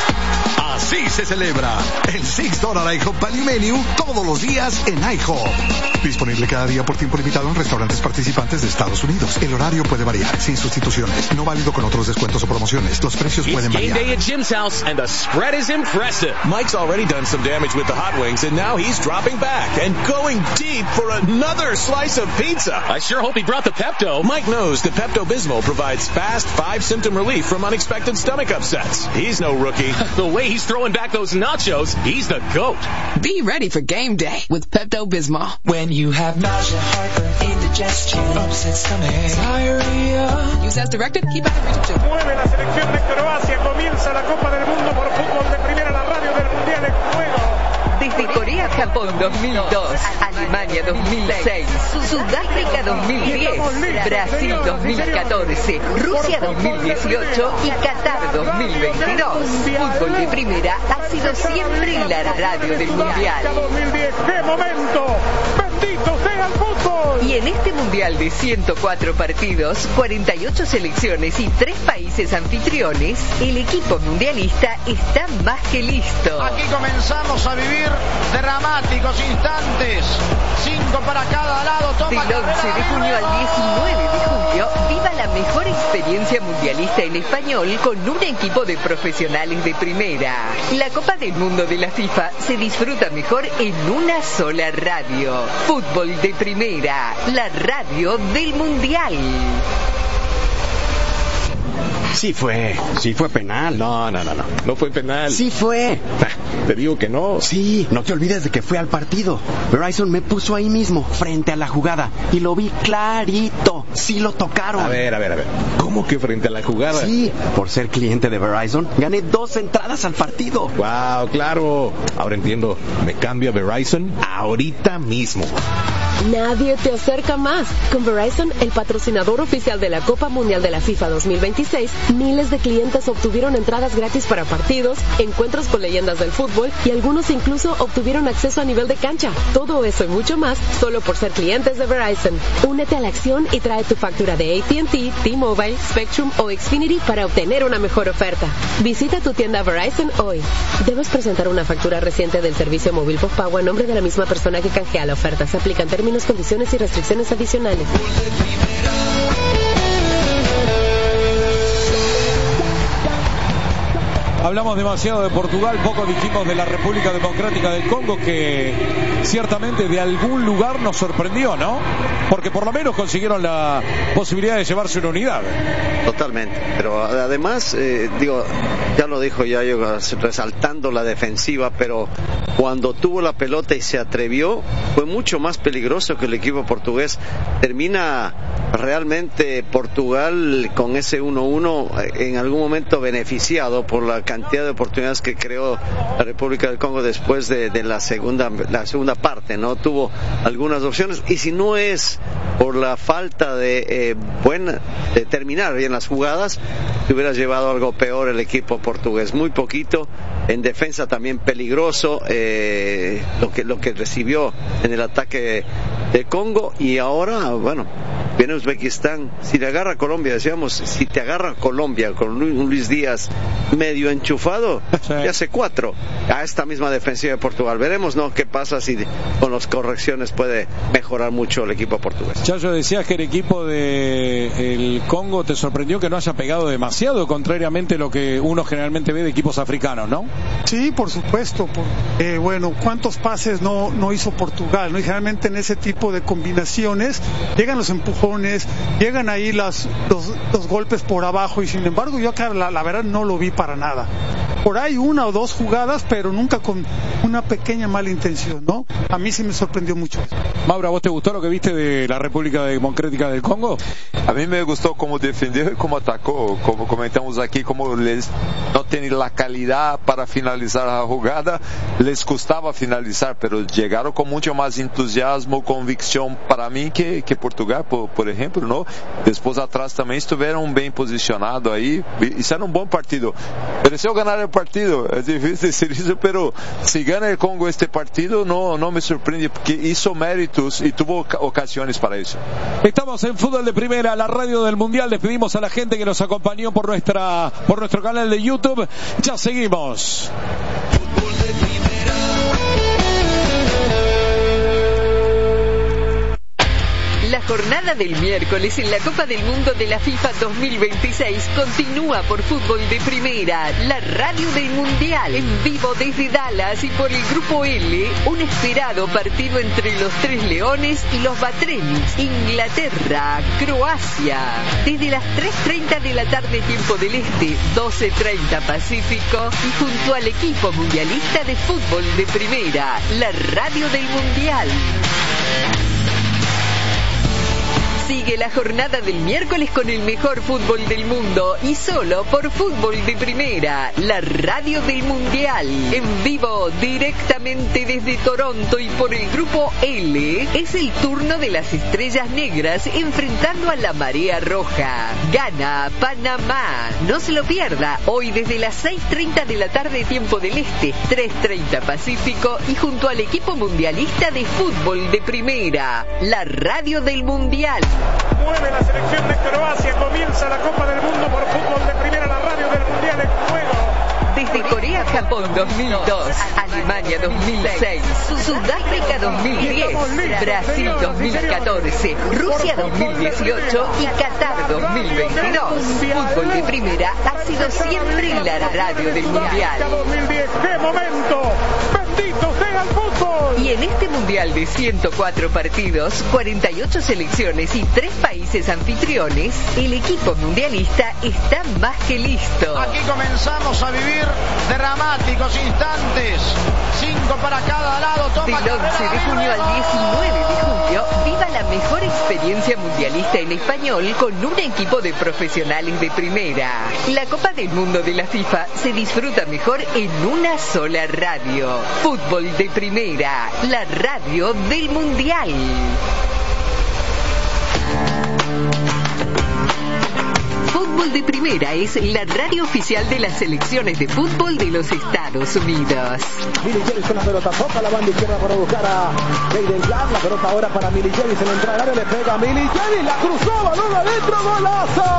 S12: Así se celebra el seis dólares IHOP Value Menu todos los días en IHOP. Disponible cada día por tiempo limitado en restaurantes participantes de Estados Unidos. El horario puede variar, sin sustituciones. No válido con otros descuentos o promociones. Los precios
S20: It's
S12: pueden
S20: game
S12: variar.
S20: day at Jim's house, and the spread is impressive. Mike's already done some damage with the hot wings, and now he's dropping back and going deep for another slice of pizza. I sure hope he brought the Pepto. Mike knows that Pepto-Bismol provides fast five-symptom relief from unexpected stomach upsets. He's no rookie. The way he's throwing back those nachos, he's the GOAT.
S21: Be ready for game day with Pepto-Bismol.
S22: When you have nausea, heartburn, indigestion, upset stomach, diarrhea.
S21: Use as directed. Keep out of reach of children.
S15: Mueve la selección de Croacia. Comienza la Copa del Mundo por fútbol de primera, la radio del Mundial en juego.
S7: Desde Corea-Japón dos mil dos, Alemania dos mil seis, Sudáfrica dos mil diez, Brasil dos mil catorce, Rusia dos mil dieciocho y Qatar dos mil veintidós. Fútbol de primera ha sido siempre la radio del Mundial.
S15: dos mil diez, ¡qué momento! ¡Bendito sea el fútbol!
S7: Y en este Mundial de ciento cuatro partidos, cuarenta y ocho selecciones y tres países anfitriones, el equipo mundialista está más que listo.
S16: Aquí comenzamos a vivir dramáticos instantes. Cinco para cada lado. Toma
S7: Del once de junio al diecinueve de julio, viva la mejor experiencia mundialista en español con un equipo de profesionales de primera. La Copa del Mundo de la FIFA se disfruta mejor en una sola radio. Fútbol de primera, la radio del Mundial.
S23: Sí fue, sí fue penal.
S20: No, no, no, no, no fue penal.
S23: Sí fue.
S20: Te digo que no.
S23: Sí, no te olvides de que fue al partido. Verizon me puso ahí mismo, frente a la jugada, y lo vi clarito. Sí lo tocaron.
S20: A ver, a ver, a ver. ¿Cómo que frente a la jugada?
S23: Sí, por ser cliente de Verizon, gané dos entradas al partido.
S20: Wow, claro. Ahora entiendo. Me cambio a Verizon ahorita mismo.
S24: Nadie te acerca más. Con Verizon, el patrocinador oficial de la Copa Mundial de la FIFA dos mil veintiséis, miles de clientes obtuvieron entradas gratis para partidos, encuentros con leyendas del fútbol y algunos incluso obtuvieron acceso a nivel de cancha. Todo eso y mucho más solo por ser clientes de Verizon. Únete a la acción y trae tu factura de A T and T, T-Mobile, Spectrum o Xfinity para obtener una mejor oferta. Visita tu tienda Verizon hoy. Debes presentar una factura reciente del servicio móvil postpago a nombre de la misma persona que canjea la oferta. Se aplican términos, condiciones y restricciones adicionales.
S2: Hablamos demasiado de Portugal, poco dijimos de la República Democrática del Congo, que ciertamente de algún lugar nos sorprendió, ¿no? Porque por lo menos consiguieron la posibilidad de llevarse una unidad.
S1: Totalmente, pero además, eh, digo, ya lo dijo Yayo, resaltando la defensiva, pero cuando tuvo la pelota y se atrevió, fue mucho más peligroso que el equipo portugués. Termina realmente Portugal con ese uno uno en algún momento beneficiado por la cantidad de oportunidades que creó la República del Congo después de, de la segunda la segunda parte, ¿no? Tuvo algunas opciones, y si no es por la falta de eh, buena de terminar bien las jugadas, te hubiera llevado algo peor el equipo portugués. Muy poquito en defensa, también peligroso eh, lo que lo que recibió en el ataque de Congo. Y ahora, bueno, viene Uzbekistán. Si le agarra Colombia, decíamos, si te agarra Colombia con un Luis Díaz medio enchufado, sí, ya hace cuatro a esta misma defensiva de Portugal. Veremos, ¿no?, qué pasa, si con las correcciones puede mejorar mucho el equipo portugués.
S2: Chayo, decías que el equipo de el Congo te sorprendió que no haya pegado demasiado, contrariamente a lo que uno generalmente ve de equipos africanos, ¿no?
S5: Sí, por supuesto. Por, eh, bueno, ¿cuántos pases no, no hizo Portugal, ¿no? Y generalmente en ese tipo de combinaciones llegan los empujones, llegan ahí las, los, los golpes por abajo, y sin embargo yo acá la, la verdad no lo vi para nada. por ahí una o dos jugadas, pero nunca con una pequeña mala intención, ¿no? A mí sí me sorprendió mucho eso.
S2: Maura, ¿vos te gustó lo que viste de la República Democrática del Congo?
S4: A mí me gustó cómo defendió y cómo atacó, como comentamos aquí, como les no tienen la calidad para finalizar la jugada, les costaba finalizar, pero llegaron con mucho más entusiasmo, convicción para mí que, que Portugal, por, por ejemplo, ¿no? Después atrás también estuvieron bien posicionados ahí, hicieron un buen partido. Pareció ganar el partido, es difícil decir eso, pero si gana el Congo este partido, no, no me sorprende, porque hizo méritos y tuvo ocasiones para eso.
S2: Estamos en Fútbol de Primera, la radio del Mundial. Despedimos a la gente que nos acompañó por nuestra, por nuestro canal de YouTube. Ya seguimos.
S8: Fútbol de Primera.
S7: La jornada del miércoles en la Copa del Mundo de la FIFA dos mil veintiséis continúa por Fútbol de Primera, la radio del Mundial, en vivo desde Dallas y por el Grupo L, un esperado partido entre los Tres Leones y los Batrenis, Inglaterra, Croacia. Desde las tres treinta de la tarde tiempo del Este, doce treinta Pacífico, y junto al equipo mundialista de Fútbol de Primera, la radio del Mundial. Sigue la jornada del miércoles con el mejor fútbol del mundo y solo por Fútbol de Primera, la radio del Mundial. En vivo, directamente desde Toronto y por el Grupo L, es el turno de las Estrellas Negras enfrentando a la Marea Roja. Gana Panamá. No se lo pierda, hoy desde las seis treinta de la tarde tiempo del Este, tres treinta Pacífico y junto al equipo mundialista de Fútbol de Primera, la radio del Mundial.
S15: Mueve la selección de Croacia, comienza la Copa del Mundo por Fútbol de Primera, la radio del Mundial en juego.
S7: Desde Corea-Japón dos mil dos, Alemania dos mil seis, Sudáfrica dos mil diez, Brasil dos mil catorce, Rusia dos mil dieciocho y Qatar dos mil veintidós. Fútbol de Primera ha sido siempre la radio del Mundial.
S15: dos mil diez, ¡qué momento! ¡Bendito sea el fútbol!
S7: Y en este Mundial de ciento cuatro partidos, cuarenta y ocho selecciones y tres países anfitriones, el equipo mundialista está más que listo.
S16: Aquí comenzamos a vivir dramáticos instantes. Cinco para cada lado. Toma
S7: Del once de junio al diecinueve de julio, viva la mejor experiencia mundialista en español con un equipo de profesionales de primera. La Copa del Mundo de la FIFA se disfruta mejor en una sola radio. Fútbol de Primera, la radio del Mundial. Fútbol de Primera es la radio oficial de las selecciones de fútbol de los Estados Unidos.
S19: Millie Javis con la pelota, toca la banda izquierda para buscar a Jaden Clark. La pelota ahora para Millie Javis en la entrada del área, le pega a Millie Javis, la cruzó, balón adentro, golazo.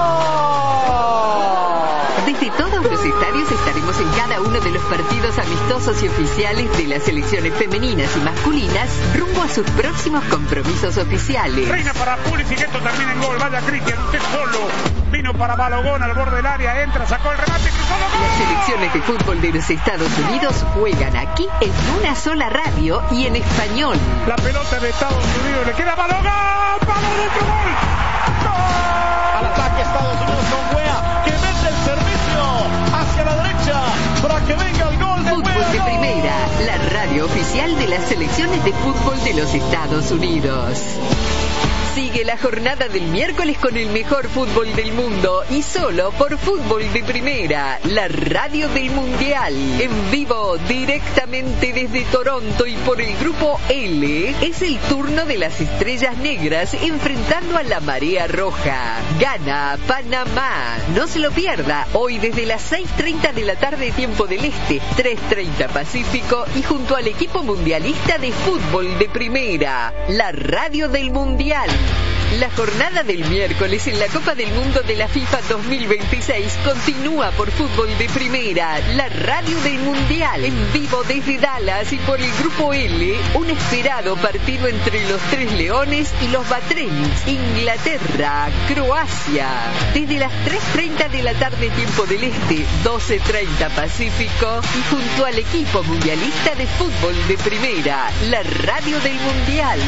S7: Desde todos los estadios estaremos en cada uno de los partidos amistosos y oficiales de las selecciones femeninas y masculinas rumbo a sus próximos compromisos oficiales.
S15: Reina para Pulisic, esto termina en gol, vaya Cristian, usted solo. Vino para Balogón al borde del área, entra, sacó el remate, cruzó el gol.
S7: Las selecciones de fútbol de los Estados Unidos juegan aquí en una sola radio y en español.
S15: La pelota de Estados Unidos, le queda Balogón, Balogón, otro gol. ¡Gol!
S16: Al ataque Estados Unidos con Wea, que mete el servicio hacia la derecha para que venga el gol de
S7: Fútbol
S16: Wea.
S7: de Primera, la radio oficial de las selecciones de fútbol de los Estados Unidos. Sigue la jornada del miércoles con el mejor fútbol del mundo y solo por Fútbol de Primera, la radio del Mundial. En vivo, directamente desde Toronto y por el Grupo L, es el turno de las Estrellas Negras enfrentando a la Marea Roja. Gana Panamá. No se lo pierda, hoy desde las seis treinta de la tarde tiempo del Este, tres treinta Pacífico y junto al equipo mundialista de Fútbol de Primera, la radio del Mundial. La jornada del miércoles en la Copa del Mundo de la FIFA dos mil veintiséis continúa por Fútbol de Primera, la radio del Mundial, en vivo desde Dallas y por el Grupo L, un esperado partido entre los Tres Leones y los Batrenis, Inglaterra, Croacia. Desde las tres treinta de la tarde tiempo del Este, doce treinta Pacífico y junto al equipo mundialista de Fútbol de Primera, la radio del Mundial.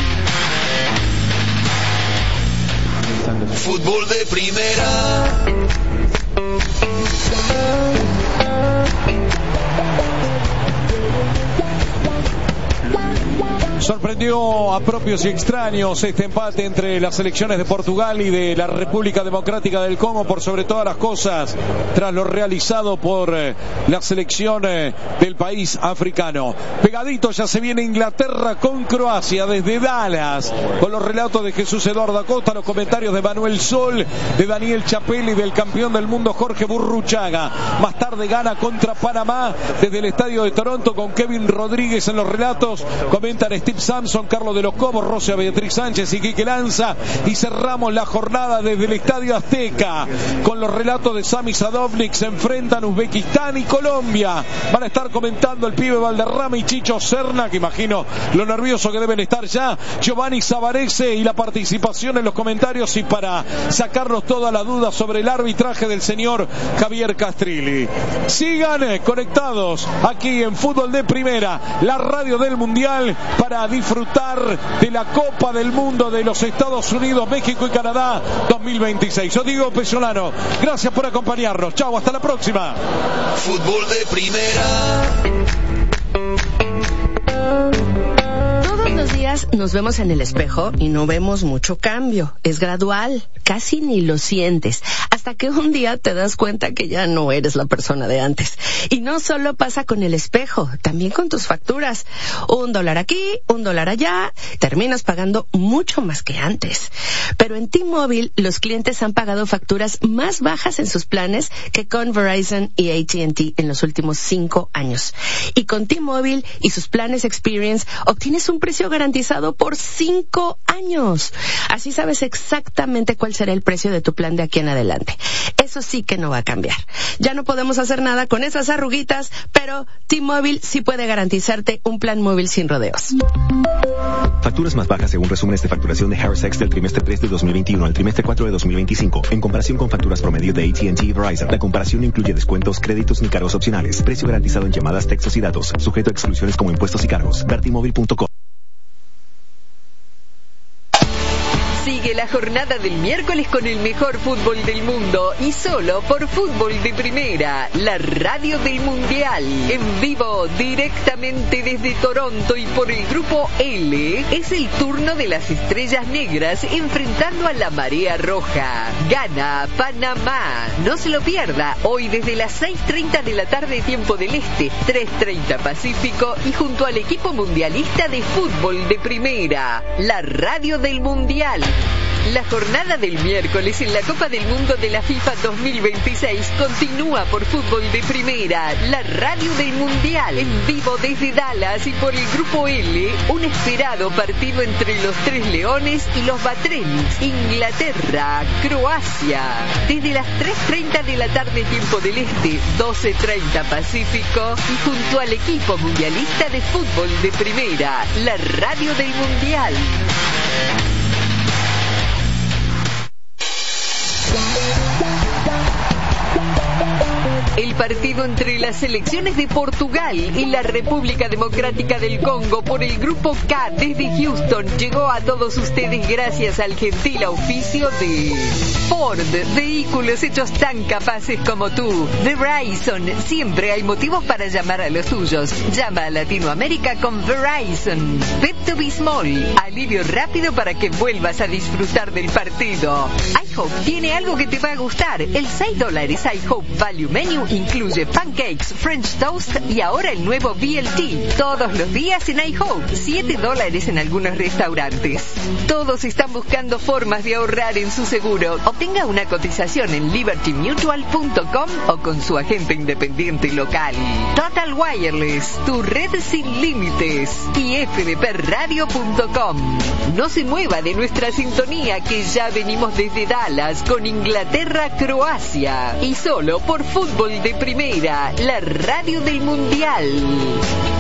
S8: Fútbol de Primera.
S2: Sorprendió a propios y extraños este empate entre las selecciones de Portugal y de la República Democrática del Congo, por sobre todas las cosas, tras lo realizado por eh, la selección eh, del país africano. Pegadito ya se viene Inglaterra con Croacia desde Dallas, con los relatos de Jesús Eduardo Acosta, los comentarios de Manuel Sol, de Daniel Chapelli, del campeón del mundo Jorge Burruchaga. Más tarde gana contra Panamá desde el estadio de Toronto con Kevin Rodríguez en los relatos. Comentan Steve Sampson, Carlos de los Cobos, Rosia Beatriz Sánchez y Quique Lanza. Y cerramos la jornada desde el estadio Azteca con los relatos de Sami Sadovnik. Se enfrentan Uzbekistán y Colombia. Van a estar comentando el pibe Valderrama y Chicho Serna, que imagino lo nervioso que deben estar ya. Giovanni Savarese y la participación en los comentarios, y para sacarnos toda la duda sobre el arbitraje del señor Javier Castrilli. Sigan eh, conectados aquí en Fútbol de Primera, la radio del Mundial, para disfrutar de la Copa del Mundo de los Estados Unidos, México y Canadá dos mil veintiséis. Yo digo Pesolano, gracias por acompañarnos. Chau, hasta la próxima.
S8: Fútbol de Primera.
S3: Todos los días nos vemos en el espejo y no vemos mucho cambio. Es gradual, casi ni lo sientes, hasta que un día te das cuenta que ya no eres la persona de antes. Y no solo pasa con el espejo, también con tus facturas. Un dólar aquí, un dólar allá, terminas pagando mucho más que antes. Pero en T-Mobile los clientes han pagado facturas más bajas en sus planes que con Verizon y A T and T en los últimos cinco años. Y con T-Mobile y sus planes Experience obtienes un precio garantizado por cinco años. Así sabes exactamente cuál será el precio de tu plan de aquí en adelante. Eso sí que no va a cambiar. Ya no podemos hacer nada con esas arruguitas, pero T-Mobile sí puede garantizarte un plan móvil sin rodeos.
S6: Facturas más bajas según resúmenes de facturación de Harris X del trimestre tres de dos mil veintiuno al trimestre cuatro de dos mil veinticinco, en comparación con facturas promedio de A T and T y Verizon. La comparación no incluye descuentos, créditos ni cargos opcionales. Precio garantizado en llamadas, textos y datos, sujeto a exclusiones como impuestos y cargos. ver t mobile punto com.
S7: Sigue la jornada del miércoles con el mejor fútbol del mundo y solo por Fútbol de Primera, la radio del Mundial. En vivo, directamente desde Toronto y por el Grupo L, es el turno de las Estrellas Negras enfrentando a la Marea Roja. Gana Panamá. No se lo pierda, hoy desde las seis treinta de la tarde tiempo del Este, tres treinta Pacífico, y junto al equipo mundialista de Fútbol de Primera, la radio del Mundial. La jornada del miércoles en la Copa del Mundo de la FIFA dos mil veintiséis continúa por Fútbol de Primera, la radio del Mundial, en vivo desde Dallas y por el Grupo L, un esperado partido entre los Tres Leones y los Batrenis, Inglaterra, Croacia. Desde las tres treinta de la tarde tiempo del Este, doce treinta Pacífico, y junto al equipo mundialista de Fútbol de Primera, la radio del Mundial. El partido entre las selecciones de Portugal y la República Democrática del Congo por el Grupo K desde Houston llegó a todos ustedes gracias al gentil auspicio de Ford, vehículos hechos tan capaces como tú. Verizon, siempre hay motivos para llamar a los tuyos. Llama a Latinoamérica con Verizon. Pepto Bismol, alivio rápido para que vuelvas a disfrutar del partido. iHope tiene algo que te va a gustar. El seis dólares iHope Value Menu incluye pancakes, French toast y ahora el nuevo B L T. Todos los días en iHope. siete dólares en algunos restaurantes. Todos están buscando formas de ahorrar en su seguro. Obtenga una cotización en liberty mutual punto com o con su agente independiente local. Total Wireless, tu red sin límites. Y f d p radio punto com. No se mueva de nuestra sintonía, que ya venimos desde Dallas con Inglaterra-Croacia. Y solo por Fútbol de Primera, la radio del Mundial.